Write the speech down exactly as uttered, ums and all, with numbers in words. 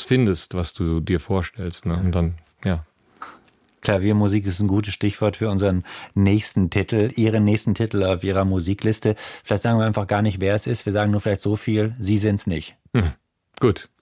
findest, was du dir vorstellst. Ne? Und dann, ja. Klaviermusik ist ein gutes Stichwort für unseren nächsten Titel, Ihren nächsten Titel auf Ihrer Musikliste. Vielleicht sagen wir einfach gar nicht, wer es ist. Wir sagen nur vielleicht so viel, Sie sind's nicht. Hm. Gut.